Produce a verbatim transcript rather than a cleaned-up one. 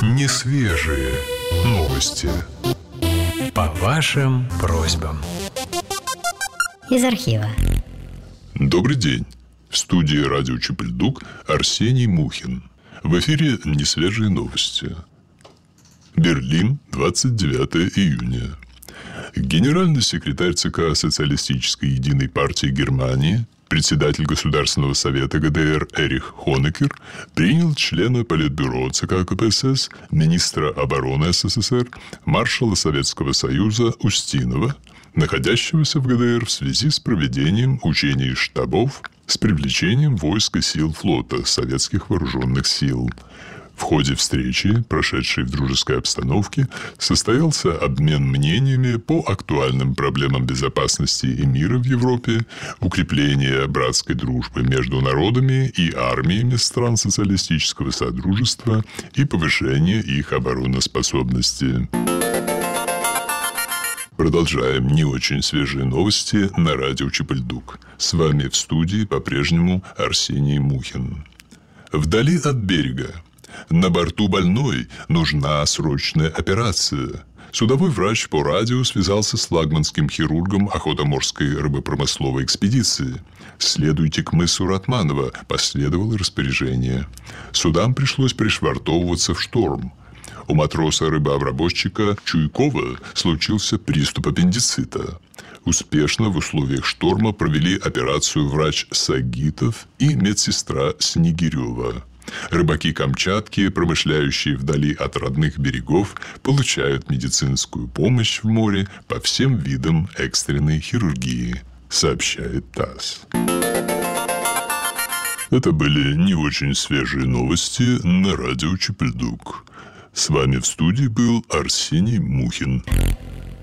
Несвежие новости. По вашим просьбам. Из архива. Добрый день. В студии радио Чепельдук Арсений Мухин. В эфире несвежие новости. Берлин, двадцать девятое июня. Генеральный секретарь ЦК Социалистической единой партии Германии, председатель Государственного совета ГДР Эрих Хонекер принял члена Политбюро ЦК КПСС, министра обороны СССР, маршала Советского Союза Устинова, находящегося в ГДР в связи с проведением учений штабов с привлечением войск и сил флота советских вооруженных сил. В ходе встречи, прошедшей в дружеской обстановке, состоялся обмен мнениями по актуальным проблемам безопасности и мира в Европе, укрепление братской дружбы между народами и армиями стран социалистического содружества и повышение их обороноспособности. Продолжаем не очень свежие новости на радио Чепельдук. С вами в студии по-прежнему Арсений Мухин. Вдали от берега. На борту больной нужна срочная операция. Судовой врач по радио связался с флагманским хирургом охотоморской рыбопромысловой экспедиции. «Следуйте к мысу Ратманова», последовало распоряжение. Судам пришлось пришвартовываться в шторм. У матроса-рыбообработчика Чуйкова случился приступ аппендицита. Успешно в условиях шторма провели операцию врач Сагитов и медсестра Снегирева. Рыбаки Камчатки, промышляющие вдали от родных берегов, получают медицинскую помощь в море по всем видам экстренной хирургии, сообщает ТАСС. Это были не очень свежие новости на радио Чепельдук. С вами в студии был Арсений Мухин.